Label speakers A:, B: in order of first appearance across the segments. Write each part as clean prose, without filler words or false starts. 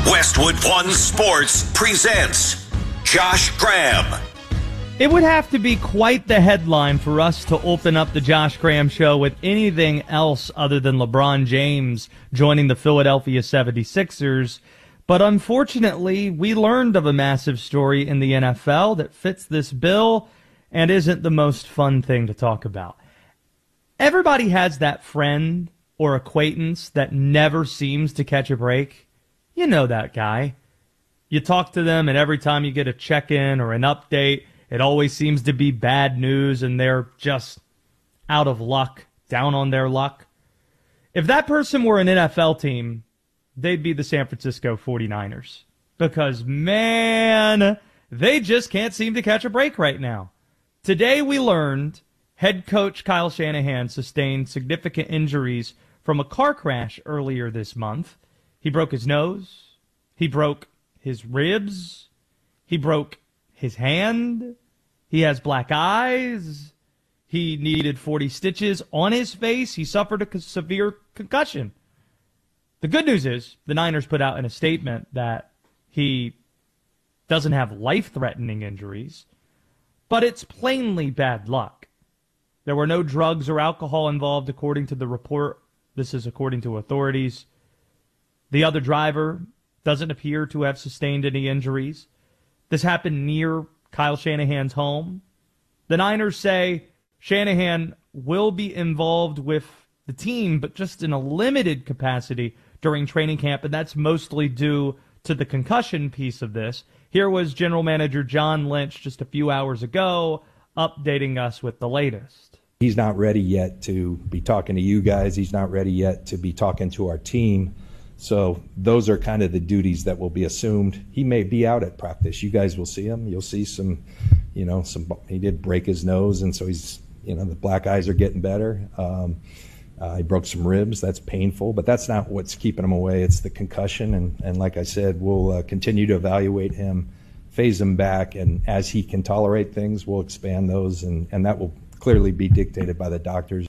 A: Westwood One Sports presents Josh Graham.
B: It would have to be quite the headline for us to open up the Josh Graham Show with anything else other than LeBron James joining the Philadelphia 76ers. But unfortunately, we learned of a massive story in the NFL that fits this bill and isn't the most fun thing to talk about. Everybody has that friend or acquaintance that never seems to catch a break. You know that guy. You talk to them, and every time you get a check-in or an update, it always seems to be bad news, and they're just out of luck, down on their luck. If that person were an NFL team, they'd be the San Francisco 49ers. Because, man, they just can't seem to catch a break right now. Today we learned head coach Kyle Shanahan sustained significant injuries from a car crash earlier this month. He broke his nose. He broke his ribs. He broke his hand. He has black eyes. He needed 40 stitches on his face. He suffered a severe concussion. The good news is the Niners put out in a statement that he doesn't have life-threatening injuries, but it's plainly bad luck. There were no drugs or alcohol involved, according to the report. This is according to authorities. The other driver doesn't appear to have sustained any injuries. This happened near Kyle Shanahan's home. The Niners say Shanahan will be involved with the team, but just in a limited capacity during training camp, and that's mostly due to the concussion piece of this. Here was General Manager John Lynch just a few hours ago updating us with the latest.
C: He's not ready yet to be talking to you guys. He's not ready yet to be talking to our team. So those are kind of the duties that will be assumed. He may be out at practice. You guys will see him. You'll see some, he did break his nose, and so he's, the black eyes are getting better. He broke some ribs. That's painful, but that's not what's keeping him away. It's the concussion, and like I said, we'll continue to evaluate him, phase him back, and as he can tolerate things, we'll expand those, and that will clearly be dictated by the doctors.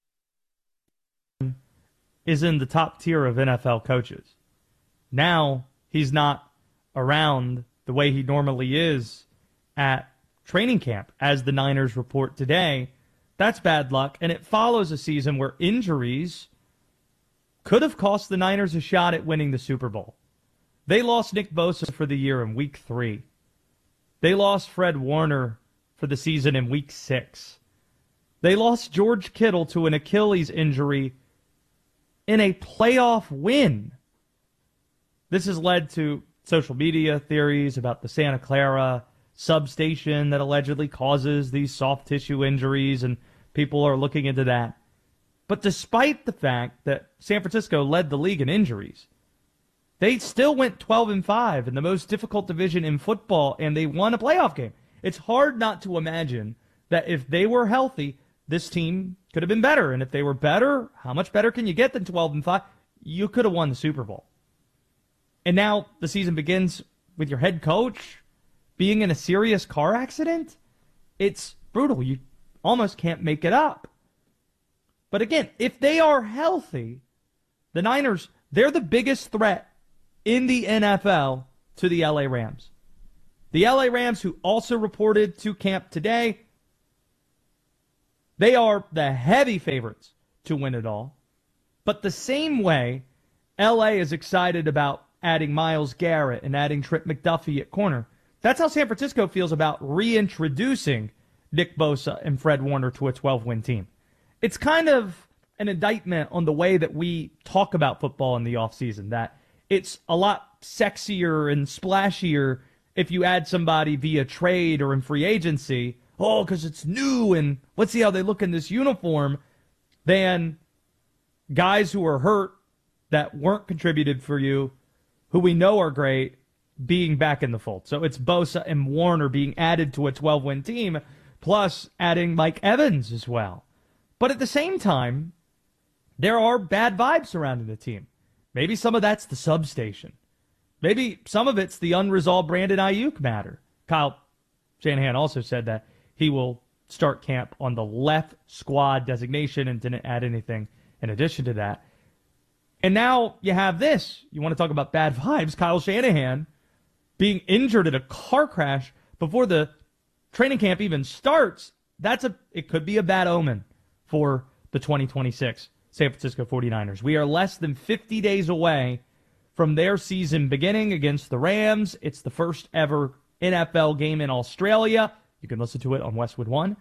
B: Is in the top tier of NFL coaches. Now he's not around the way he normally is at training camp, as the Niners report today. That's bad luck, and it follows a season where injuries could have cost the Niners a shot at winning the Super Bowl. They lost Nick Bosa for the year in Week 3. They lost Fred Warner for the season in Week 6. They lost George Kittle to an Achilles injury in a playoff win. This has led to social media theories about the Santa Clara substation that allegedly causes these soft tissue injuries, and people are looking into that. But despite the fact that San Francisco led the league in injuries, they still went 12-5 in the most difficult division in football, and they won a playoff game. It's hard not to imagine that if they were healthy, this team could have been better. And if they were better, how much better can you get than 12-5? You could have won the Super Bowl. And now the season begins with your head coach being in a serious car accident. It's brutal. You almost can't make it up. But again, if they are healthy, the Niners, they're the biggest threat in the NFL to the LA Rams. The LA Rams, who also reported to camp today, they are the heavy favorites to win it all. But the same way LA is excited about adding Myles Garrett and adding Trent McDuffie at corner, that's how San Francisco feels about reintroducing Nick Bosa and Fred Warner to a 12-win team. It's kind of an indictment on the way that we talk about football in the offseason, that it's a lot sexier and splashier if you add somebody via trade or in free agency, because it's new and let's see how they look in this uniform, than guys who are hurt that weren't contributed for you, who we know are great, being back in the fold. So it's Bosa and Warner being added to a 12-win team, plus adding Mike Evans as well. But at the same time, there are bad vibes surrounding the team. Maybe some of that's the substation. Maybe some of it's the unresolved Brandon Ayuk matter. Kyle Shanahan also said that he will start camp on the left squad designation and didn't add anything in addition to that. And now you have this. You want to talk about bad vibes? Kyle Shanahan being injured in a car crash before the training camp even starts. It could be a bad omen for the 2026 San Francisco 49ers. We are less than 50 days away from their season beginning against the Rams. It's the first ever NFL game in Australia. You can listen to it on Westwood One.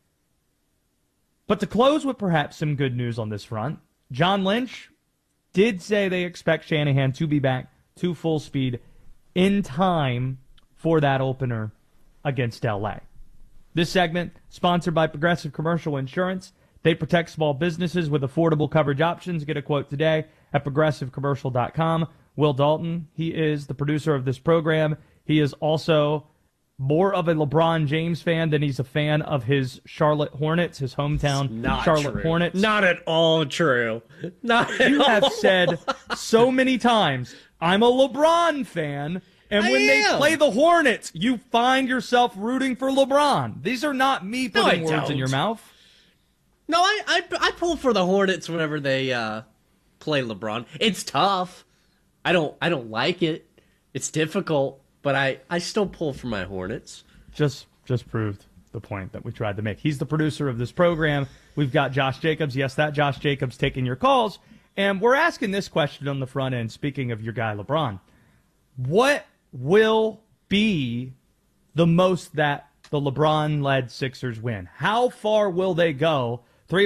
B: But to close with perhaps some good news on this front, John Lynch did say they expect Shanahan to be back to full speed in time for that opener against LA. This segment sponsored by Progressive Commercial Insurance. They protect small businesses with affordable coverage options. Get a quote today at progressivecommercial.com. Will Dalton, he is the producer of this program. He is also more of a LeBron James fan than he's a fan of his Charlotte Hornets, his hometown Charlotte Hornets.
D: Not at all true.
B: You have said so many times, I'm a LeBron fan, and when they play the Hornets, you find yourself rooting for LeBron. These are not me putting words in your mouth.
D: No, I pull for the Hornets whenever they play LeBron. It's tough. I don't like it. It's difficult. But I still pull for my Hornets.
B: Just proved the point that we tried to make. He's the producer of this program. We've got Josh Jacobs. Yes, that Josh Jacobs taking your calls. And we're asking this question on the front end, speaking of your guy LeBron. What will be the most that the LeBron-led Sixers win? How far will they go?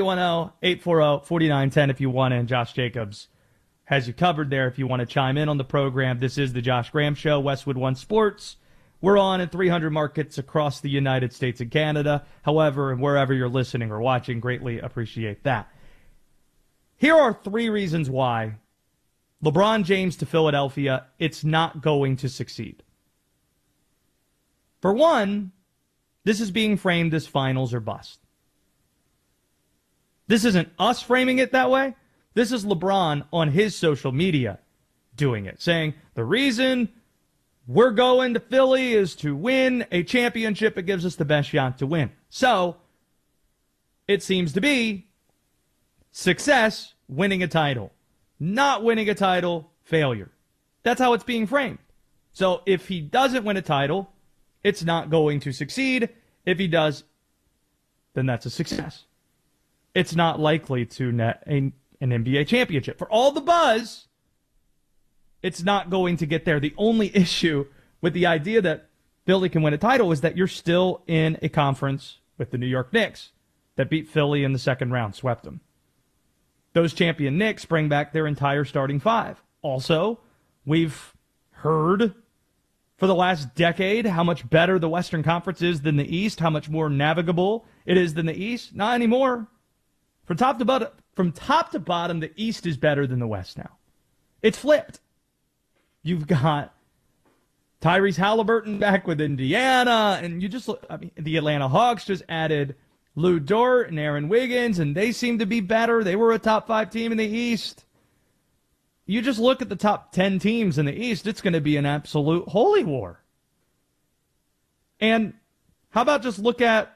B: 310-840-4910 if you want in. Josh Jacobs has you covered there if you want to chime in on the program. This is the Josh Graham Show, Westwood One Sports. We're on in 300 markets across the United States and Canada. However, and wherever you're listening or watching, greatly appreciate that. Here are 3 reasons why LeBron James to Philadelphia, it's not going to succeed. For one, this is being framed as finals or bust. This isn't us framing it that way. This is LeBron on his social media doing it, saying the reason we're going to Philly is to win a championship. It gives us the best shot to win. So it seems to be success, winning a title. Not winning a title, failure. That's how it's being framed. So if he doesn't win a title, it's not going to succeed. If he does, then that's a success. It's not likely to net an NBA championship. For all the buzz, it's not going to get there. The only issue with the idea that Philly can win a title is that you're still in a conference with the New York Knicks that beat Philly in the second round, swept them. Those champion Knicks bring back their entire starting 5. Also, we've heard for the last decade how much better the Western Conference is than the East, how much more navigable it is than the East. Not anymore. From top to bottom, the East is better than the West now. It's flipped. You've got Tyrese Halliburton back with Indiana, and you just look, the Atlanta Hawks just added Lou Dort and Aaron Wiggins, and they seem to be better. They were a top 5 team in the East. You just look at the top 10 teams in the East, it's going to be an absolute holy war. And how about just look at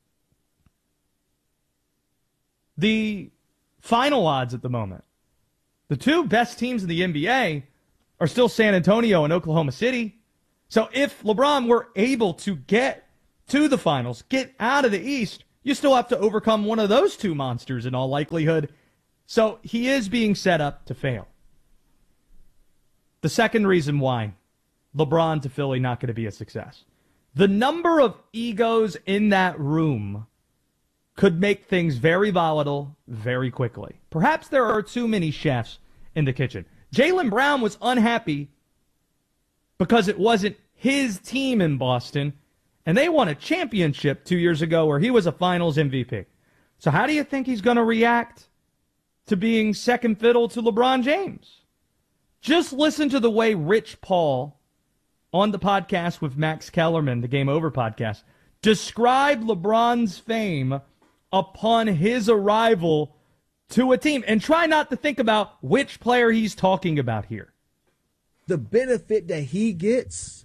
B: the final odds at the moment? The 2 best teams in the NBA are still San Antonio and Oklahoma City. So if LeBron were able to get to the finals, get out of the East, you still have to overcome one of those 2 monsters in all likelihood. So he is being set up to fail. The second reason why LeBron to Philly not going to be a success. The number of egos in that room could make things very volatile very quickly. Perhaps there are too many chefs in the kitchen. Jaylen Brown was unhappy because it wasn't his team in Boston, and they won a championship 2 years ago where he was a finals MVP. So how do you think he's going to react to being second fiddle to LeBron James? Just listen to the way Rich Paul on the podcast with Max Kellerman, the Game Over podcast, described LeBron's fame upon his arrival to a team. And try not to think about which player he's talking about here.
E: The benefit that he gets,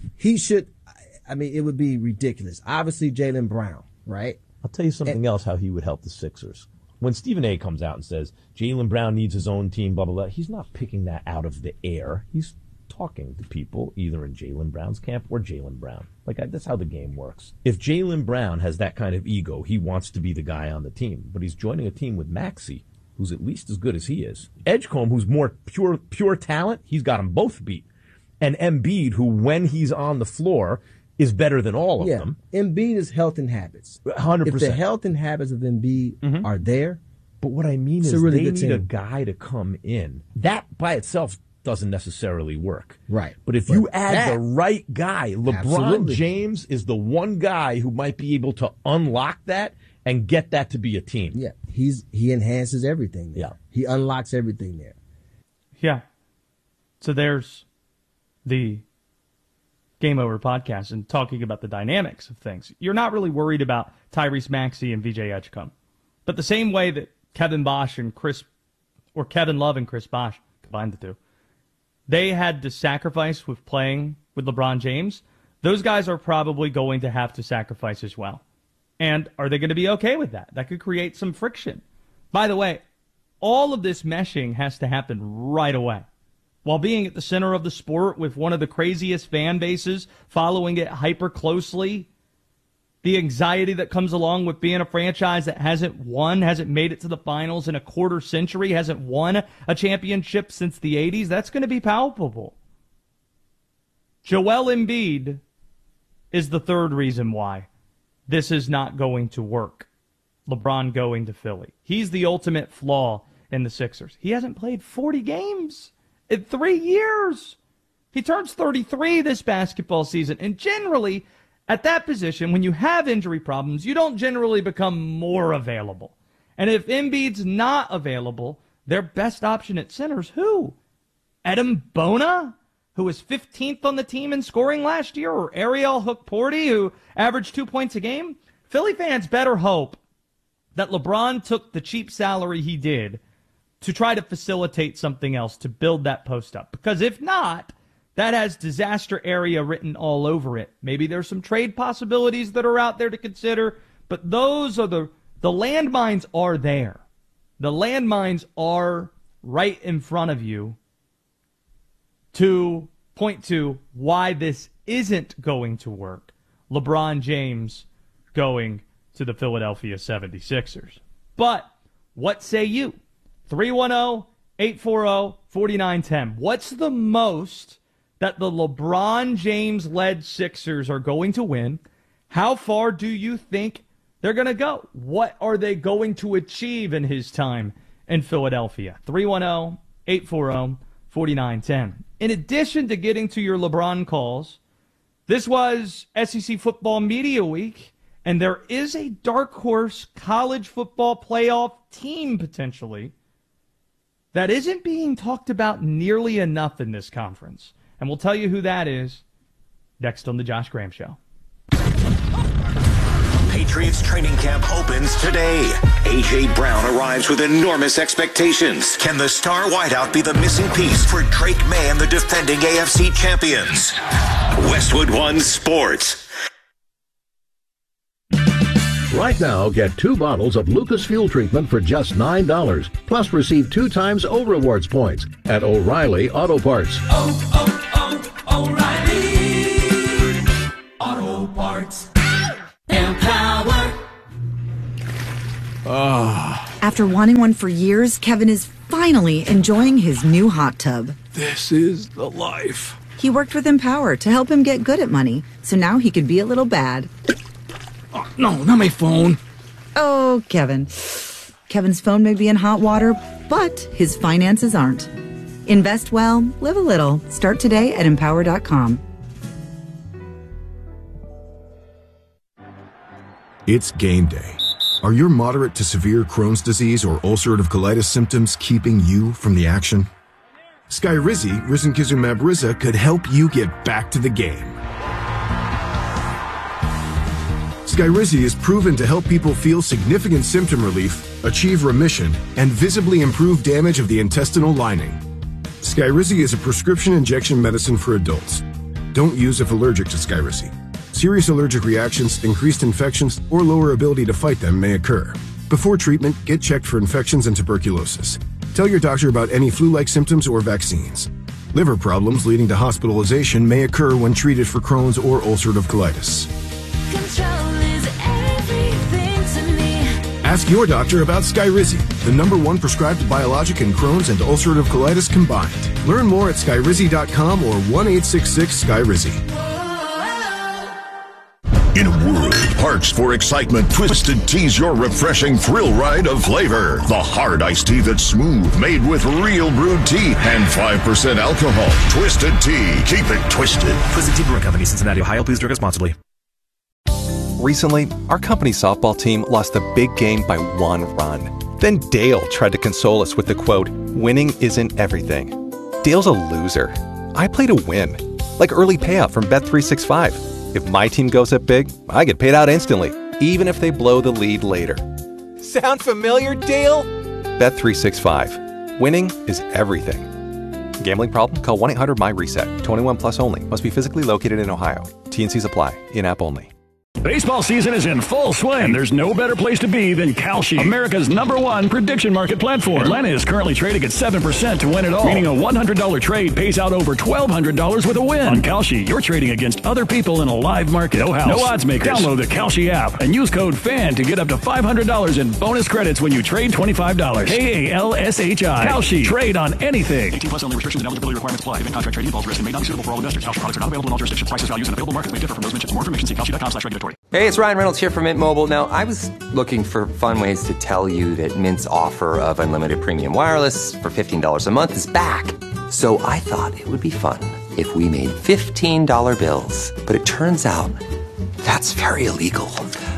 E: it would be ridiculous. Obviously, Jaylen Brown, right?
F: I'll tell you something else, how he would help the Sixers. when Stephen A. comes out and says Jaylen Brown needs his own team, blah, blah, blah, he's not picking that out of the air. He's talking to people either in Jaylen Brown's camp or Jaylen Brown. That's how the game works. If Jaylen Brown has that kind of ego, he wants to be the guy on the team. But he's joining a team with Maxey, who's at least as good as he is. Edgecombe, who's more pure talent, he's got them both beat. And Embiid, who when he's on the floor is better than all of them.
E: Embiid is health and habits.
F: 100%.
E: If the health and habits of Embiid are there,
F: but what I mean is
E: really
F: they need a guy to come in. That by itself doesn't necessarily work.
E: Right.
F: But if you add the right guy, LeBron
E: Absolutely.
F: James is the one guy who might be able to unlock that and get that to be a team.
E: Yeah, he enhances everything there.
F: Yeah.
E: He unlocks everything there.
B: Yeah. So there's the Game Over podcast and talking about the dynamics of things. You're not really worried about Tyrese Maxey and VJ Edgecombe. But the same way that Kevin Love and Chris Bosh, combined the two, they had to sacrifice with playing with LeBron James, those guys are probably going to have to sacrifice as well. And are they going to be okay with that? That could create some friction. By the way, all of this meshing has to happen right away. While being at the center of the sport with one of the craziest fan bases, following it hyper closely, the anxiety that comes along with being a franchise that hasn't made it to the finals in a quarter century, hasn't won a championship since the 80s, that's going to be palpable. Joel Embiid is the third reason why this is not going to work. LeBron going to Philly. He's the ultimate flaw in the Sixers. He hasn't played 40 games in 3 years. He turns 33 this basketball season. And generally, at that position, when you have injury problems, you don't generally become more available. And if Embiid's not available, their best option at center is who? Adam Bona, who was 15th on the team in scoring last year, or Ariel Hook-Porty, who averaged 2 points a game? Philly fans better hope that LeBron took the cheap salary he did to try to facilitate something else to build that post up. Because if not, that has disaster area written all over it. Maybe there's some trade possibilities that are out there to consider, but those are the landmines are there. The landmines are right in front of you to point to why this isn't going to work. LeBron James going to the Philadelphia 76ers. But what say you? 310-840-4910. What's the most that the LeBron James-led Sixers are going to win? How far do you think they're going to go? What are they going to achieve in his time in Philadelphia? 310-840-4910. In addition to getting to your LeBron calls, this was SEC Football Media Week, and there is a dark horse college football playoff team potentially that isn't being talked about nearly enough in this conference. And we'll tell you who that is next on The Josh Graham Show.
A: Patriots training camp opens today. A.J. Brown arrives with enormous expectations. Can the star wideout be the missing piece for Drake May and the defending AFC champions? Westwood One Sports.
G: Right now, get 2 bottles of Lucas Fuel Treatment for just $9. Plus, receive 2 times O-Rewards points at O'Reilly Auto Parts.
H: O'Reilly Auto Parts. Empower.
I: After wanting one for years, Kevin is finally enjoying his new hot tub.
J: This is the life.
I: He worked with Empower to help him get good at money, so now he could be a little bad.
J: Oh, no, not my phone.
I: Oh, Kevin. Kevin's phone may be in hot water, but his finances aren't. Invest well, live a little. Start today at Empower.com.
K: It's game day. Are your moderate to severe Crohn's disease or ulcerative colitis symptoms keeping you from the action? Skyrizi, risankizumab Riza, could help you get back to the game. Skyrizi is proven to help people feel significant symptom relief, achieve remission, and visibly improve damage of the intestinal lining. Skyrizi is a prescription injection medicine for adults. Don't use if allergic to Skyrizi. Serious allergic reactions, increased infections, or lower ability to fight them may occur. Before treatment, get checked for infections and tuberculosis. Tell your doctor about any flu-like symptoms or vaccines. Liver problems leading to hospitalization may occur when treated for Crohn's or ulcerative colitis.
H: Control is everything to me.
K: Ask your doctor about Skyrizi, the #1 prescribed biologic in Crohn's and ulcerative colitis combined. Learn more at skyrizi.com or 1-866-SKYRIZI.
G: In a world parched for excitement, Twisted Tea's your refreshing thrill ride of flavor. The hard iced tea that's smooth, made with real brewed tea and 5% alcohol. Twisted Tea. Keep it twisted.
L: Twisted Tea Brewing Company, Cincinnati, Ohio. Please drink responsibly.
M: Recently, our company softball team lost a big game by 1 run. Then Dale tried to console us with the quote, "Winning isn't everything." Dale's a loser. I play to win. Like early payout from Bet365. If my team goes up big, I get paid out instantly, even if they blow the lead later. Sound familiar, Dale? Bet365. Winning is everything. Gambling problem? Call 1-800-MY-RESET. 21 plus only. Must be physically located in Ohio. T&Cs apply. In-app only.
N: Baseball season is in full swing, and there's no better place to be than Kalshi, America's #1 prediction market platform. Atlanta is currently trading at 7% to win it all, meaning a $100 trade pays out over $1,200 with a win. On Kalshi, you're trading against other people in a live market. No house, no odds makers. Download the Kalshi app and use code FAN to get up to $500 in bonus credits when you trade $25. KALSHI. Kalshi. Trade on anything. 18 plus only. Restrictions and eligibility requirements apply. Event contract trading involves risk and may not be suitable for all investors. Kalshi products are not available in all jurisdictions. Prices, values, and available markets may differ from those mentioned. For more information, see kalshi.com/regulatory.
O: Hey, it's Ryan Reynolds here from Mint Mobile. Now, I was looking for fun ways to tell you that Mint's offer of unlimited premium wireless for $15 a month is back. So I thought it would be fun if we made $15 bills. But it turns out that's very illegal.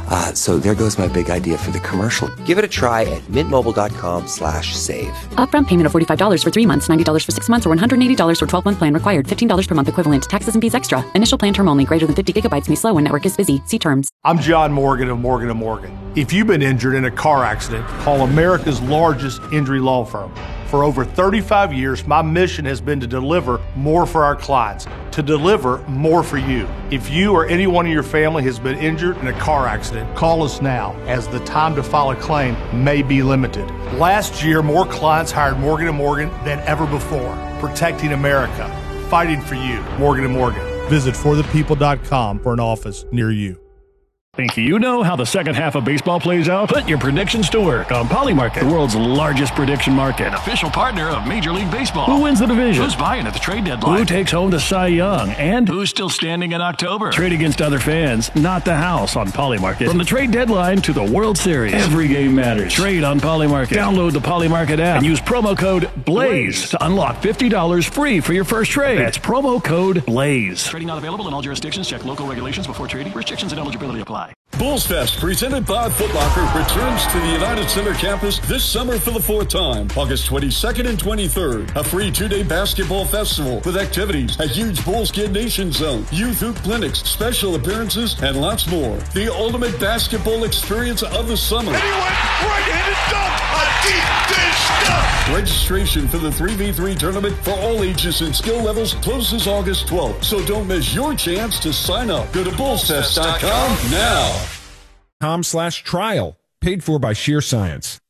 O: So there goes my big idea for the commercial. Give it a try at mintmobile.com/save.
P: Upfront payment of $45 for 3 months, $90 for 6 months, or $180 for 12-month plan required. $15 per month equivalent. Taxes and fees extra. Initial plan term only. Greater than 50 gigabytes may slow when network is busy. See terms.
Q: I'm John Morgan of Morgan & Morgan. If you've been injured in a car accident, call America's largest injury law firm. For over 35 years, my mission has been to deliver more for our clients, to deliver more for you. If you or anyone in your family has been injured in a car accident, call us now, as the time to file a claim may be limited. Last year, more clients hired Morgan & Morgan than ever before, protecting America, fighting for you. Morgan & Morgan. Visit forthepeople.com for an office near you.
N: Think you know how the second half of baseball plays out? Put your predictions to work on Polymarket, the world's largest prediction market. An official partner of Major League Baseball. Who wins the division? Who's buying at the trade deadline? Who takes home the Cy Young? And who's still standing in October? Trade against other fans, not the house on Polymarket. From the trade deadline to the World Series, every game matters. Trade on Polymarket. Download the Polymarket app and use promo code BLAZE to unlock $50 free for your first trade. That's promo code BLAZE. Trading not available in all jurisdictions. Check local regulations before trading. Restrictions and eligibility apply.
R: Bulls Fest, presented by Foot Locker, returns to the United Center campus this summer for the 4th time, August 22nd and 23rd. A free 2-day basketball festival with activities, a huge Bulls Kid Nation zone, youth hoop clinics, special appearances, and lots more. The ultimate basketball experience of the summer.
H: And he went right-handed dunk, a deep dish dunk.
R: Registration for the 3v3 tournament for all ages and skill levels closes August 12th, so don't miss your chance to sign up. Go to bullsfest.com now.
S: .com/trial. Paid for by Sheer Science.